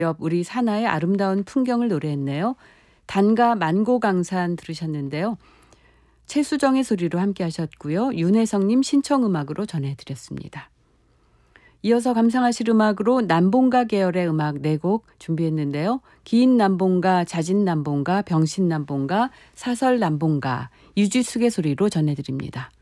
옆 우리 산하의 아름다운 풍경을 노래했네요. 단가 만고강산 들으셨는데요. 최수정의 소리로 함께 하셨고요. 윤혜성님 신청음악으로 전해드렸습니다. 이어서 감상하실 음악으로 남봉가 계열의 음악 4곡 준비했는데요. 긴 남봉가, 자진 남봉가, 병신 남봉가, 사설 남봉가, 유지숙의 소리로 전해드립니다.